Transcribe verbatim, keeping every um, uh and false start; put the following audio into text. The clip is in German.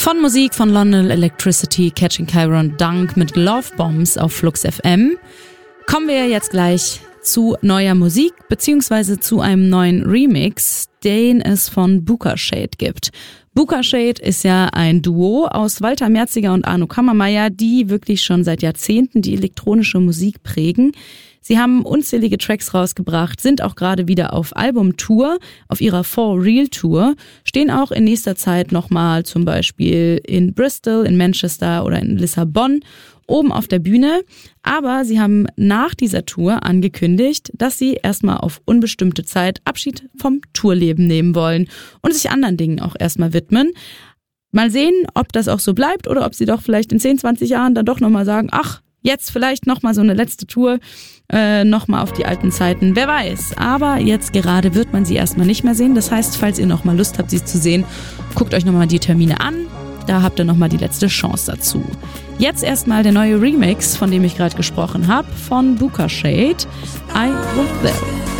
Von Musik von London Electricity, Catching Chiron, Dunk mit Love Bombs auf Flux F M. Kommen wir jetzt gleich zu neuer Musik, beziehungsweise zu einem neuen Remix, den es von Buka Shade gibt. Buka Shade ist ja ein Duo aus Walter Merziger und Arno Kammermeier, die wirklich schon seit Jahrzehnten die elektronische Musik prägen. Sie haben unzählige Tracks rausgebracht, sind auch gerade wieder auf Albumtour, auf ihrer For Real Tour, stehen auch in nächster Zeit nochmal zum Beispiel in Bristol, in Manchester oder in Lissabon oben auf der Bühne. Aber sie haben nach dieser Tour angekündigt, dass sie erstmal auf unbestimmte Zeit Abschied vom Tourleben nehmen wollen und sich anderen Dingen auch erstmal widmen. Mal sehen, ob das auch so bleibt oder ob sie doch vielleicht in zehn, zwanzig Jahren dann doch nochmal sagen, ach, jetzt vielleicht nochmal so eine letzte Tour, äh, nochmal auf die alten Zeiten, wer weiß. Aber jetzt gerade wird man sie erstmal nicht mehr sehen. Das heißt, falls ihr nochmal Lust habt, sie zu sehen, guckt euch nochmal die Termine an. Da habt ihr nochmal die letzte Chance dazu. Jetzt erstmal der neue Remix, von dem ich gerade gesprochen habe, von Buka Shade, I Was There.